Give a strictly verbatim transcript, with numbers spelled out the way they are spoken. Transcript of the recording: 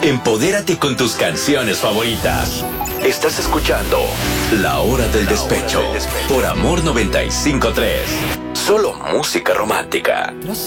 Empodérate con tus canciones favoritas. Estás escuchando La Hora del Despecho por Amor noventa y cinco punto tres. Solo música romántica.